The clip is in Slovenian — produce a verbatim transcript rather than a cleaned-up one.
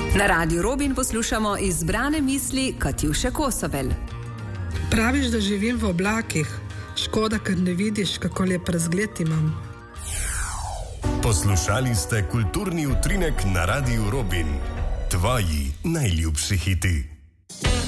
Na Radiu Robin poslušamo izbrane misli Katjuše Kosovel. Praviš, da živim v oblakih. Škoda, ker ne vidiš, kako lep razgled imam. Poslušali ste kulturni utrinek na Radiu Robin. Tvoji najljubši hiti.